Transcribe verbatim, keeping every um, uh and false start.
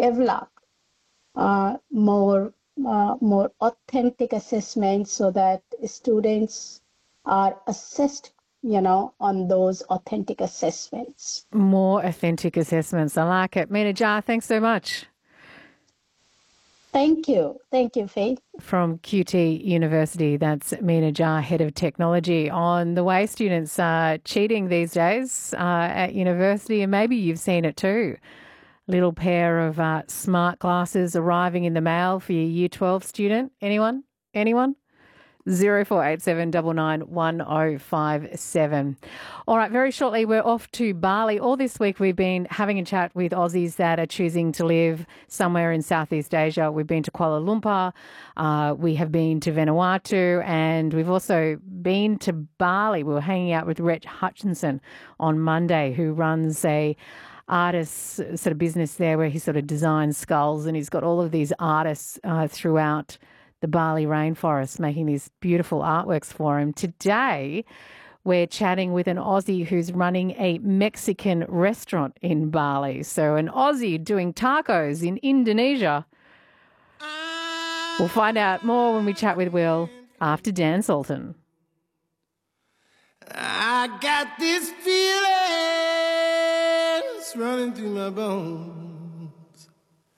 develop uh, more uh, more authentic assessments so that students are assessed, you know, on those authentic assessments. More authentic assessments. I like it. Meena Jha, thanks so much. Thank you. Thank you, Faith. From Q T University, that's Meena Jha, Head of Technology. On the way students are cheating these days uh, at university, and maybe you've seen it too. Little pair of uh, smart glasses arriving in the mail for your Year twelve student. Anyone? Anyone? zero four eight seven nine nine one zero five seven. All right, very shortly we're off to Bali. All this week we've been having a chat with Aussies that are choosing to live somewhere in Southeast Asia. We've been to Kuala Lumpur, uh, we have been to Vanuatu, and we've also been to Bali. We were hanging out with Rhett Hutchinson on Monday, who runs a artist sort of business there where he sort of designs skulls, and he's got all of these artists uh, throughout the Bali rainforest making these beautiful artworks for him. Today, we're chatting with an Aussie who's running a Mexican restaurant in Bali. So an Aussie doing tacos in Indonesia. We'll find out more when we chat with Will after Dan Sultan. I got this feeling running through my bones.